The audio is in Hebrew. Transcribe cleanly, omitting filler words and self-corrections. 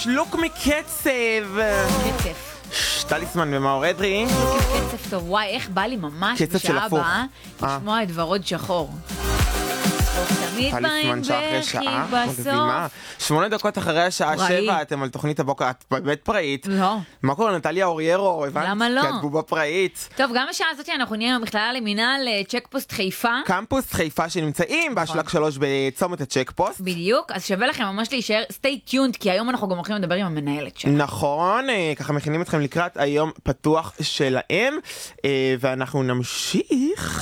שלוק מקצב. קצף. טליסמן ומאור אדרי. קצף טוב, וואי, איך בא לי ממש קצב של בשעה הפוך. הבאה לשמוע את ורוד שחור. תמיד באים טליסמן שאחרי וכי שעה, בסוף. מגזימה. 8 דקות אחרי השעה פראי. 7, אתם על תוכנית הבוקר, את באמת פראית. לא. מה קורה נטליה אוריירו? הבנת? למה לא? כי את בובה פראית. טוב, גם בשעה הזאת אנחנו נהיה במכללה למינהל צ'קפוסט חיפה. קמפוס חיפה שנמצאים באשלג 3 בצומת הצ'קפוסט. בדיוק, אז שווה לכם ממש להישאר stay tuned, כי היום אנחנו גם הולכים לדבר עם המנהלת שלנו. נכון, ככה מכינים אתכם לקראת היום פתוח שלהם, ואנחנו נמשיך.